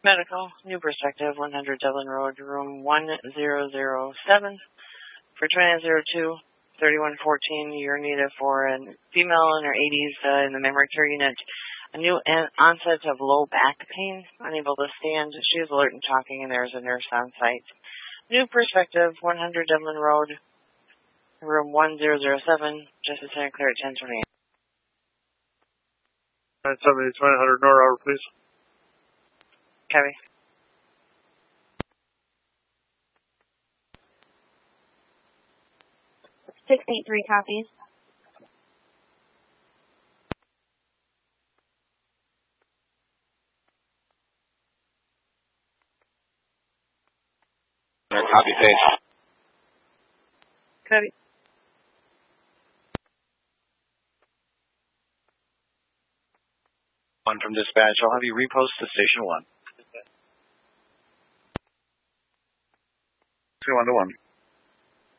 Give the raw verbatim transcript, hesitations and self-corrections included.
Medical, New Perspective, one hundred Dublin Road, room one zero zero seven. For twenty zero two, thirty-one fourteen, you're needed for a female in her eighties uh, in the memory care unit. A new an- onset of low back pain, unable to stand. She is alert and talking, and there's a nurse on site. New Perspective, one hundred Dublin Road, room one zero zero seven. Justice Center clear at ten twenty-eight. nine seventy, one hundred Nor, please. Copy. six eight three copies. Copy paste. Copy. One from dispatch. I'll have you repost to station one. Two one to one.